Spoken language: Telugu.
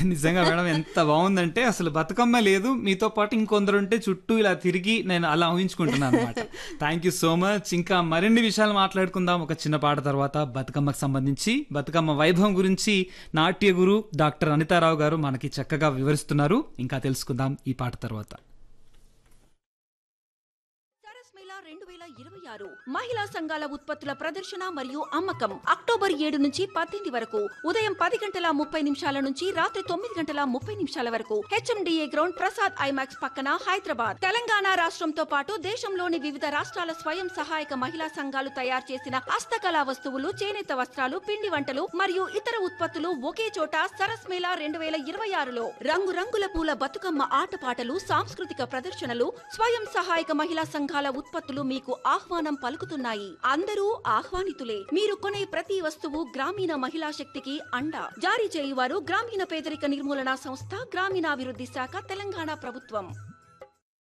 నిజంగా మేడం ఎంత బాగుందంటే అసలు బతుకమ్మ లేదు, మీతో పాటు ఇంకొందరు ఉంటే చుట్టూ ఇలా తిరిగి నేను అలా ఊహించుకుంటున్నాను అనమాట. Thank you so much. ఇంకా మరిన్ని విషయాలు మాట్లాడుకుందాం ఒక చిన్న పాట తర్వాత. బతుకమ్మకు సంబంధించి, బతుకమ్మ వైభవం గురించి నాట్య గురు డాక్టర్ అనితారావు గారు మనకి చక్కగా వివరిస్తున్నారు. ఇంకా తెలుసుకుందాం ఈ పాట తర్వాత. 2026 మహిళా సంఘాల ఉత్పత్తుల ప్రదర్శన మరియు అమ్మకం అక్టోబర్ 7 నుంచి 18 వరకు ఉదయం 10:30 నుంచి రాత్రి 9:30 వరకు హెచ్ఎండిఏ గ్రౌండ్, ప్రసాద్ ఐమాక్స్ పక్కన, హైదరాబాద్. తెలంగాణ రాష్ట్రంతో పాటు దేశంలోని వివిధ రాష్ట్రాల స్వయం సహాయక మహిళా సంఘాలు తయారు చేసిన హస్తకళా వస్తువులు, చేనేత వస్త్రాలు, పిండి వంటలు మరియు ఇతర ఉత్పత్తులు ఒకే చోట. సరస్ మేళా 2026లో రంగురంగుల పూల బతుకమ్మ ఆటపాటలు, సాంస్కృతిక ప్రదర్శనలు, స్వయం సహాయక మహిళా సంఘాల ఉత్పత్తులు మీకు ఆహ్వానం పలుకుతున్నాయి. అందరూ ఆహ్వానితులే. మీరు కొనే ప్రతి వస్తువు గ్రామీణ మహిళా శక్తికి అండ. జారీ చేయువారు గ్రామీణ పేదరిక నిర్మూలన సంస్థ, గ్రామీణాభివృద్ధి శాఖ, తెలంగాణ ప్రభుత్వం.